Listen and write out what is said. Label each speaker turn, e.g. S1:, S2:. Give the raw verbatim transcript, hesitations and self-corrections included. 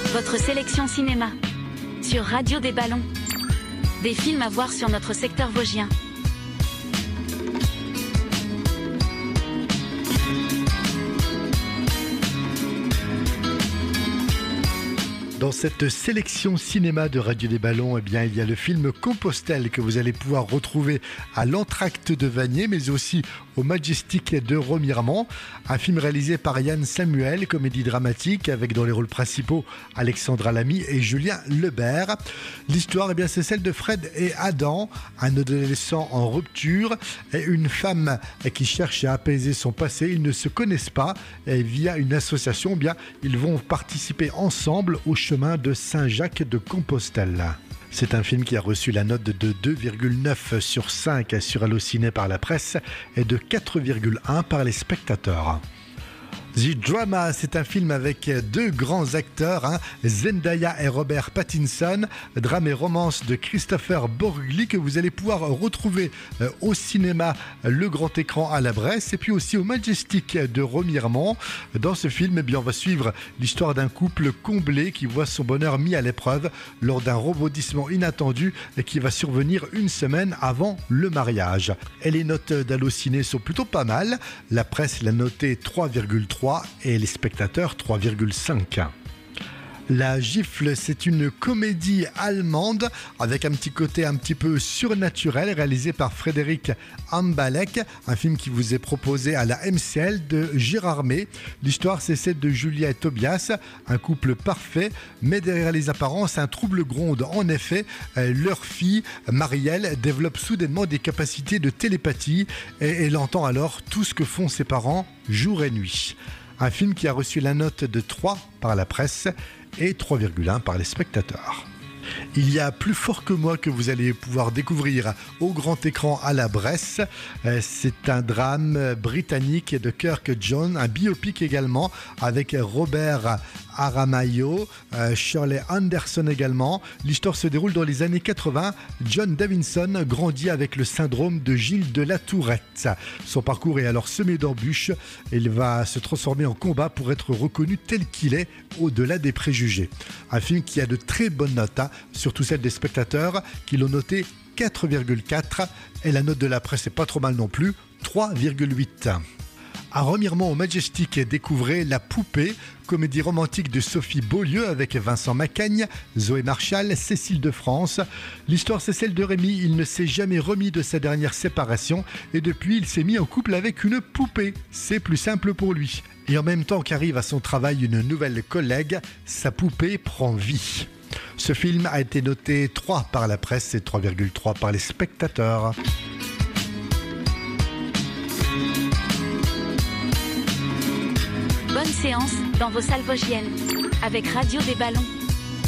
S1: votre sélection cinéma. Sur Radio des Ballons. Des films à voir sur notre secteur vosgien.
S2: Dans cette sélection cinéma de Radio des Ballons, eh bien, il y a le film Compostelle que vous allez pouvoir retrouver à l'Entracte de Vanier, mais aussi au Majestic de Remiremont. Un film réalisé par Yann Samuel, comédie dramatique, avec dans les rôles principaux Alexandra Lamy et Julien Lebert. L'histoire, eh bien, c'est celle de Fred et Adam, un adolescent en rupture et une femme qui cherche à apaiser son passé. Ils ne se connaissent pas et via une association, eh bien, ils vont participer ensemble au chemin de Saint-Jacques de Compostelle. C'est un film qui a reçu la note de deux virgule neuf sur cinq sur Allociné par la presse et de quatre virgule un par les spectateurs. The Drama, c'est un film avec deux grands acteurs, hein, Zendaya et Robert Pattinson, drame et romance de Christopher Borgli que vous allez pouvoir retrouver euh, au cinéma Le Grand Écran à la Bresse et puis aussi au Majestic de Remiremont. Dans ce film, eh bien, on va suivre l'histoire d'un couple comblé qui voit son bonheur mis à l'épreuve lors d'un rebondissement inattendu qui va survenir une semaine avant le mariage. Et les notes d'Allociné sont plutôt pas mal. La presse l'a noté trois virgule trois et les spectateurs trois virgule cinq. La Gifle, c'est une comédie allemande avec un petit côté un petit peu surnaturel réalisé par Frédéric Ambalek, un film qui vous est proposé à la M C L de Gérard May. L'histoire, c'est celle de Julia et Tobias, un couple parfait, mais derrière les apparences, un trouble gronde. En effet, leur fille, Marielle, développe soudainement des capacités de télépathie et elle entend alors tout ce que font ses parents jour et nuit. Un film qui a reçu la note de trois par la presse et trois virgule un par les spectateurs. Il y a Plus fort que moi que vous allez pouvoir découvrir au grand écran à la Bresse. C'est un drame britannique de Kirk Jones, un biopic également avec Robert Aramayo, Shirley Anderson également. L'histoire se déroule dans les années quatre-vingts. John Davidson grandit avec le syndrome de Gilles de la Tourette. Son parcours est alors semé d'embûches. Il va se transformer en combat pour être reconnu tel qu'il est au-delà des préjugés. Un film qui a de très bonnes notes, hein, surtout celle des spectateurs qui l'ont noté quatre virgule quatre et la note de la presse est pas trop mal non plus, trois virgule huit. À Remiremont au Majestic, découvrez La Poupée, comédie romantique de Sophie Beaulieu avec Vincent Macaigne, Zoé Marchal, Cécile de France. L'histoire, c'est celle de Rémi. Il ne s'est jamais remis de sa dernière séparation et depuis, il s'est mis en couple avec une poupée. C'est plus simple pour lui. Et en même temps qu'arrive à son travail une nouvelle collègue, sa poupée prend vie. Ce film a été noté trois par la presse et trois virgule trois par les spectateurs.
S1: Bonne séance dans vos salles vosgiennes avec Radio des Ballons.